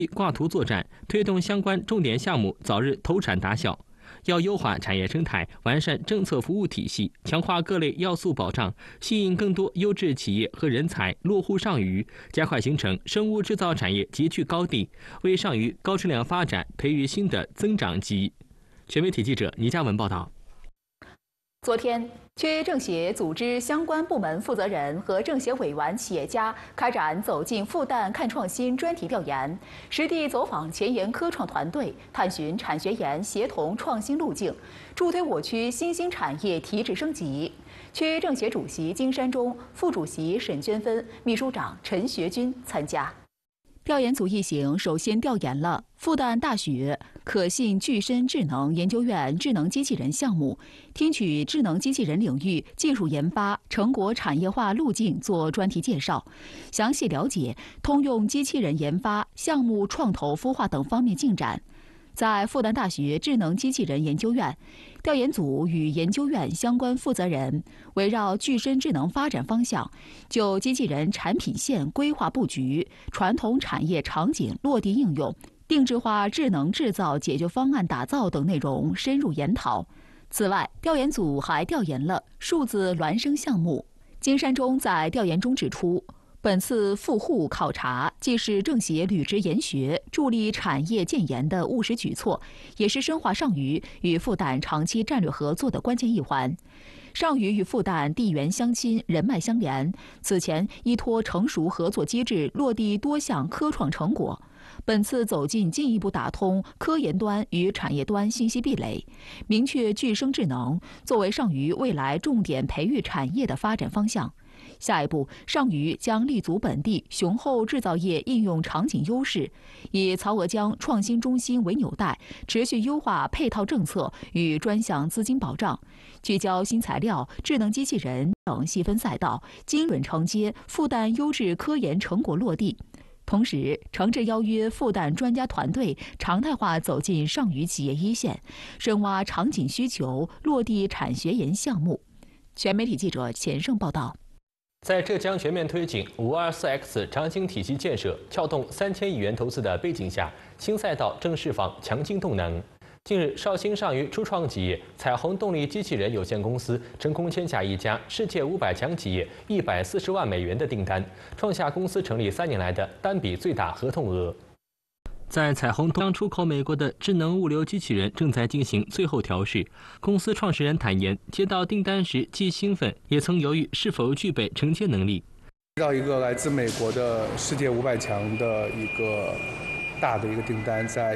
挂图作战，推动相关重点项目早日投产达效。要优化产业生态，完善政策服务体系，强化各类要素保障，吸引更多优质企业和人才落户上虞，加快形成生物制造产业集聚高地，为上虞高质量发展培育新的增长极。全媒体记者倪嘉文报道。 昨天，区政协组织相关部门负责人和政协委员、企业家开展走进复旦看创新专题调研，实地走访前沿科创团队，探寻产学研协同创新路径，助推我区新兴产业提质升级。区政协主席金山中、副主席沈娟芬、秘书长陈学军参加。调研组一行首先调研了复旦大学可信具身智能研究院智能机器人项目，听取智能机器人领域技术研发成果产业化路径做专题介绍，详细了解通用机器人研发项目创投孵化等方面进展。在复旦大学智能机器人研究院，调研组与研究院相关负责人围绕具身智能发展方向，就机器人产品线规划布局、传统产业场景落地应用、定制化智能制造解决方案打造等内容深入研讨。此外，调研组还调研了数字孪生项目。金山中在调研中指出，本次赴沪考察既是政协履职研学、助力产业建研的务实举措，也是深化上虞与复旦长期战略合作的关键一环。上虞与复旦地缘相亲、人脉相连，此前依托成熟合作机制落地多项科创成果。本次走进一步打通科研端与产业端信息壁垒，明确具生智能作为上虞未来重点培育产业的发展方向。下一步，上虞将立足本地雄厚制造业应用场景优势，以曹娥江创新中心为纽带，持续优化配套政策与专项资金保障，聚焦新材料、智能机器人等细分赛道，精准承接复旦优质科研成果落地。同时，诚挚邀约复旦专家团队常态化走进上虞企业一线，深挖场景需求，落地产学研项目。全媒体记者钱胜报道。 在浙江全面推进524X 长型体系建设，撬动3000亿元投资的背景下，新赛道正释放强劲动能。近日，绍兴上虞初创企业彩虹动力机器人有限公司成功签下一家世界500强企业140万美元的订单，创下公司成立3年来的单笔最大合同额。在彩虹将出口美国的智能物流机器人正在进行最后调试。公司创始人坦言，接到订单时既兴奋，也曾犹豫是否具备承接能力。 接到一个来自美国的世界500强的一个大的一个订单，在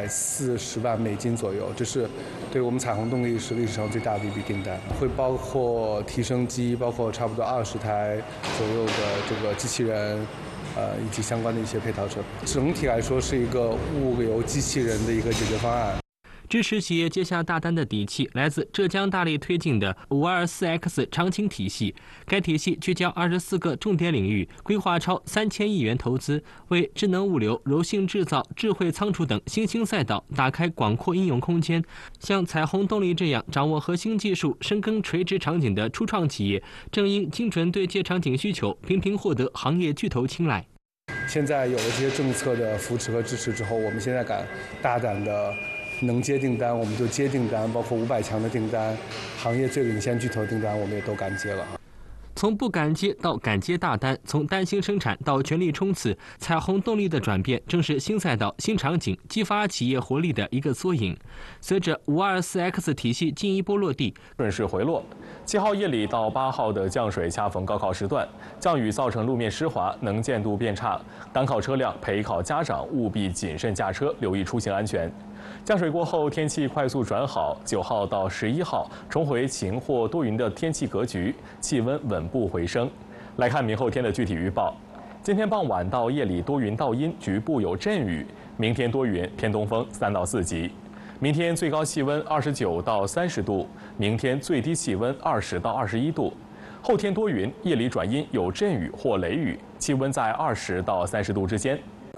140万美金左右，这是对我们彩虹动力是历史上最大的一笔订单，会包括提升机，包括差不多20台左右的这个机器人。以及相关的一些配套设备，整体来说是一个物流机器人的一个解决方案。 支持企业接下大单的底气来自浙江大力推进的524X 长青体系。该体系聚焦24个重点领域，规划超3000亿元投资，为智能物流、柔性制造、智慧仓储等新兴赛道打开广阔应用空间。像彩虹动力这样掌握核心技术、深耕垂直场景的初创企业，正因精准对接场景需求，频频获得行业巨头青睐。 现在有了这些政策的扶持和支持之后，我们现在敢大胆的能接订单，我们就接订单，包括500强的订单，行业最领先巨头订单，我们也都敢接了。 从不敢接到敢接大单，从担心生产到全力冲刺，彩虹动力的转变正是新赛道、新场景激发企业活力的一个缩影。随着524X 体系进一步落地， 顺势回落。7号夜里到8号的降水恰逢高考时段，降雨造成路面湿滑，能见度变差。赶考车辆、陪考家长务必谨慎驾车，留意出行安全。降水过后，天气快速转好，9号到11号重回晴或多云的天气格局，气温稳步回升。来看明后天的具体预报：今天傍晚到夜里多云到阴，局部有阵雨；明天多云，偏东风3到4级。明天最高气温29到30度，明天最低气温20到21度。后天多云，夜里转阴，有阵雨或雷雨，气温在20到30度之间。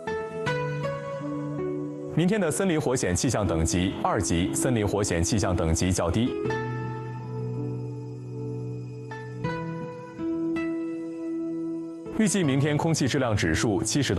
明天的森林火险气象等级2级，森林火险气象等级较低。预计明天空气质量指数70到